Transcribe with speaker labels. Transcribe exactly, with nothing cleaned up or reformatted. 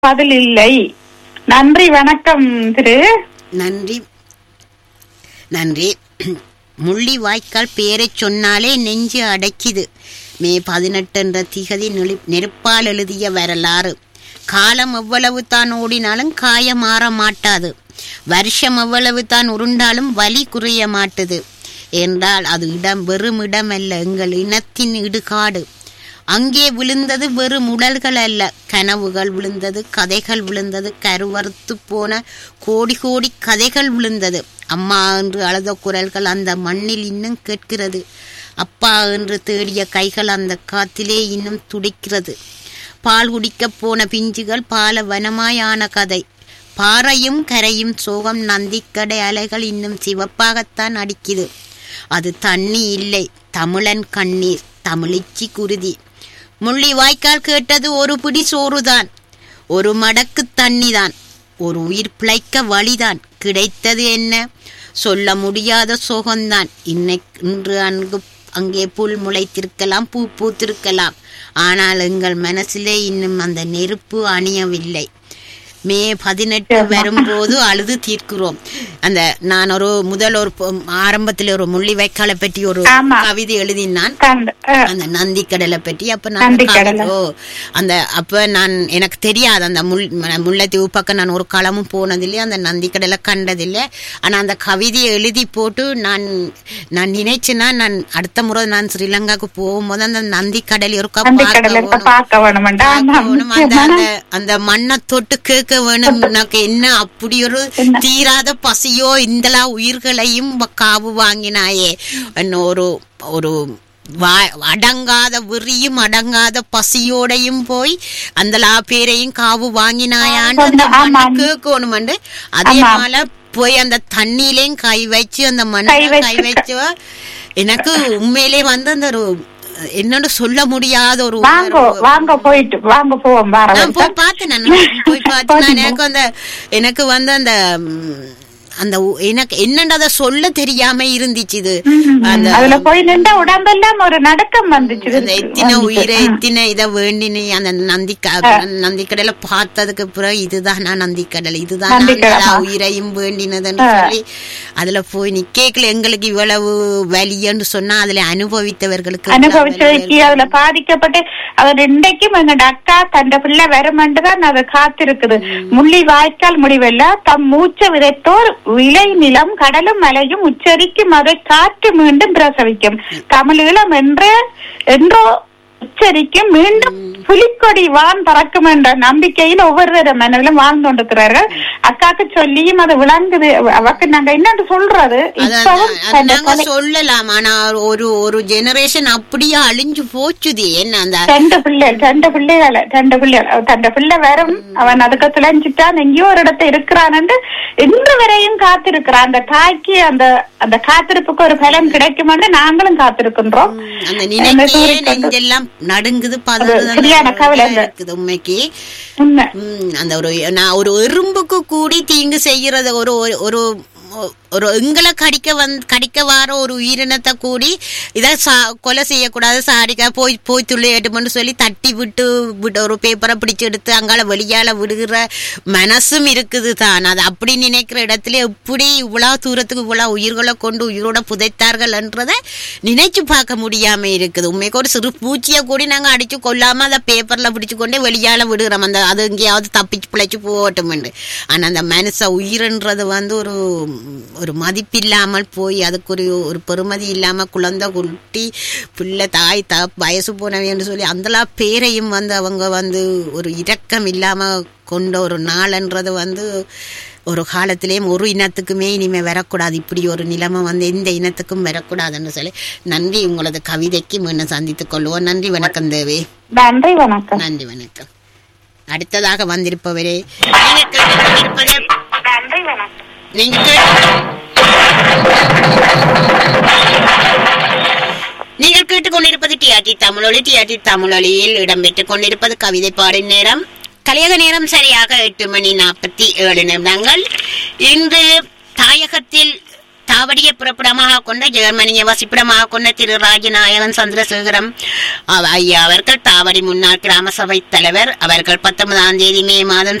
Speaker 1: பதில் இல்லை. நன்றி, வணக்கம் திரு.
Speaker 2: நன்றி நன்றி. முள்ளி வாய்க்கால் பேரை சொன்னாலே நெஞ்சு அடைக்குது. மே பதினெட்டு என்ற திகதி நெருப்பால் எழுதிய வரலாறு. காலம் எவ்வளவு தான் ஓடினாலும் காயம் மாற மாட்டாது. வருஷம் எவ்வளவு தான் உருண்டாலும் வலி குறைய மாட்டுது என்றால் அது இடம் வெறும் இடமல்ல, எங்கள் இனத்தின் இடுகாடு. அங்கே விழுந்தது வெறும் உடல்கள் அல்ல, கனவுகள் விழுந்தது, கதைகள் விழுந்தது, கருவறுத்து போன கோடி கோடி கதைகள் விழுந்தது. அம்மா என்று அழுத குரல்கள் அந்த மண்ணில் இன்னும் கேட்கிறது. அப்பா என்று தேடிய கைகள் அந்த காத்திலே இன்னும் துடிக்கிறது. பால் குடிக்கப் போன பிஞ்சுகள் பால வனமாயான கதை. பாறையும் கரையும் சோகம். நந்திக்கடை அலைகள் இன்னும் சிவப்பாகத்தான் அடிக்குது. அது தண்ணி இல்லை, தமிழன் கண்ணீர், தமிழிச்சி குருதி. முள்ளி வாய்க்கால் கேட்டது ஒரு பிடி சோறுதான், ஒரு மடக்கு தண்ணிதான், ஒரு உயிர் பிழைக்க வழிதான். கிடைத்தது என்ன? சொல்ல முடியாத சோகம்தான். இன்னைக்கு இன்று அங்கு அங்கே புல் முளைத்திருக்கலாம், பூ பூத்திருக்கலாம், ஆனால் எங்கள் மனசிலே இன்னும் அந்த நெருப்பு அணியவில்லை. மே பதினெட்டு வரும்போது அழுது தீர்க்கிறோம். அந்த நான் ஒரு முதல் ஒரு ஆரம்பத்தில் ஒரு முள்ளி வாய்க்காலை பற்றி ஒரு கவிதை எழுதினான், அந்த நந்தி கடலை பற்றி. அப்ப நான் ஓ அந்த அப்ப நான் எனக்கு தெரியாது, அந்த முள் முல்லைத்தீவு பக்கம் நான் ஒரு களமும் போனதில்லை, அந்த நந்தி கடலை கண்டதில்லை. ஆனா அந்த கவிதையை எழுதி போட்டு நான் நான் நினைச்சேன்னா நான் அடுத்த முறை நான் ஸ்ரீலங்காவுக்கு போகும்போது அந்த நந்தி கடல் இருக்கா பார்க்க வேணும், அந்த மண்ணை தொட்டு கேட்க வேணும். எனக்கு என்ன அப்படி ஒரு தீராத பசியோ, இந்தலா உயிர்களையும் காவு வாங்கினாயே, ஒரு ஒரு அடங்காத விரியும் அடங்காத பசியோடையும் போய் அந்தலா பேரையும் காவு வாங்கினாயான்னு அந்த மண்ணை கேட்கணுமெண்டு. அதே போல போய் அந்த தண்ணியிலையும் கை வச்சு அந்த மண்ணை கை வச்சு எனக்கு உண்மையிலே வந்து அந்த என்னன்னு சொல்ல முடியாத ஒரு
Speaker 1: வாங்க போயிட்டு வாங்க போவோம்.
Speaker 2: போய் பார்த்தேன் போய் பார்த்தேன் எனக்கு அந்த எனக்கு வந்து அந்த அந்த எனக்கு என்னன்றத சொல்ல தெரியாம இருந்துச்சு. இது
Speaker 1: அதுல போய் நின்ற உடம்பெல்லாம் ஒரு நடுக்கம் வந்துச்சு.
Speaker 2: அந்த எத்தனை உயிரை எத்தனை இதை வேண்டினி அந்த நந்தி நந்திக்கடலை பார்த்ததுக்கு பிறகு இதுதான் நான் நந்திக்கடல், இதுதான் உயிரையும் வேண்டினதுன்னு சொல்லி அதுல போய் நிக்கல. எங்களுக்கு இவ்வளவு வலியன்னு சொன்னா அதுல அனுபவித்தவர்களுக்கு
Speaker 1: அனுபவிச்சதுக்கு அதுல பாதிக்கப்பட்டு அவர் இன்றைக்கும் எங்க அக்கா தந்த பிள்ளை வருமென்றுதான் அதை காத்திருக்குது. முள்ளி வாய்க்கால் முடிவெல்ல தம் மூச்ச விதைத்தோர் விளை நிலம் கடலும் மலையும் உச்சரிக்கும், அதை காற்று மீண்டும் பிரசவிக்கும். தமிழீழம் என்று என்றோ உச்சரிக்கும், மீண்டும் புலிக்கொடி வான் பறக்கும் என்ற நம்பிக்கையில் ஒவ்வொரு மனதிலும் வாழ்ந்து கொண்டிருக்கிறார்கள். அக்காக்கு சொல்லியும் அது விளங்குது. அவக்கு நாங்க என்னன்னு சொல்றது
Speaker 2: சொல்லலாம், ஆனா ஒரு ஒரு ஜெனரேஷன் அப்படியே அழிஞ்சு போச்சுது. என்ன அந்த
Speaker 1: ரெண்டு பிள்ளை ரெண்டு பிள்ளைகளை ரெண்டு பிள்ளைகள் தந்த பிள்ளை வரும், அவன் அதுக்கு துளைஞ்சிட்டான், எங்கேயோ ஒரு இடத்த இருக்கிறான் என்று இன்று வரையும் காத்திருக்கிறான். அந்த தாய்க்கு அந்த அந்த காத்திருப்புக்கு ஒரு பலன் கிடைக்கும் என்று நாங்களும் காத்திருக்கின்றோம்.
Speaker 2: அந்த நினைச்செல்லாம் நடுங்குது, இருக்குது உண்மைக்கு. அந்த ஒரு நான் ஒரு எறும்புக்கு கூடி தீங்கு செய்யறது ஒரு ஒரு ஒரு எங்களை கடிக்க வந்து கடிக்க வர ஒரு உயிரினத்தை கூடி இதை சா கொலை செய்யக்கூடாது, சாடிக்க போய் போய் துள்ளிட்டுமென்னு சொல்லி தட்டி விட்டு விட்டு ஒரு பேப்பரை பிடிச்சி எடுத்து அங்கால வெளியால விடுகிற மனசும் இருக்குது தான். அது அப்படி நினைக்கிற இடத்துல எப்படி இவ்வளோ தூரத்துக்கு இவ்வளோ உயிர்களை கொண்டு உயிரோட புதைத்தார்கள் என்றதை நினைச்சு பார்க்க முடியாம இருக்குது. உண்மைக்கு ஒரு சிறு பூச்சியை கூடி நாங்கள் அடிச்சு கொல்லாம அதை பேப்பர்ல பிடிச்சு கொண்டே வெளியால விடுகிறோம், அந்த அது எங்கேயாவது தப்பிச்சு பிழைச்சு போகட்டும்ண்டு. ஆனா அந்த மனுஷ உயிர்ன்றது வந்து ஒரு ஒரு மதிப்பில்லாமல் போய் அதுக்கு ஒரு ஒரு பெருமதி இல்லாம குழந்தை குட்டி பிள்ளை தாய் த வயசு போனவைன்னு சொல்லி அந்தலாம் பேரையும் வந்து அவங்க வந்து ஒரு இரக்கம் இல்லாம கொண்ட ஒரு நாள்ன்றது வந்து ஒரு காலத்திலேயும் ஒரு இனத்துக்குமே இனிமே வரக்கூடாது. இப்படி ஒரு நிலைமை வந்து எந்த இனத்துக்கும் வரக்கூடாதுன்னு சொல்லி நன்றி. உங்களது கவிதைக்கு மீண்டும் சந்தித்துக் கொள்வோம். நன்றி, வணக்கம் தேவி.
Speaker 1: நன்றி, வணக்கம்.
Speaker 2: நன்றி, வணக்கம். அடுத்ததாக வந்திருப்பவரே நீங்க நீங்கள் கேட்டுக்கொண்டிருப்பது டிஆர்டி தமிழொலி. டிஆர்டி தமிழொலியில் இடம்பெற்றுக் கொண்டிருப்பது கவிதை பாடும் நேரம். கலியக நேரம் சரியாக எட்டு மணி நாற்பத்தி ஏழு நிமிடங்கள். இன்று தாயகத்தில் தாவடியை புறப்படமாக கொண்ட ஜெர்மனியை வசிப்பிடமாக கொண்ட திரு ராஜநாயகன் சந்திரசேகரம் ஐயா அவர்கள் தாவடி முன்னாள் கிராம சபை தலைவர். அவர்கள் பத்தொன்பதாம் தேதி மே மாதம்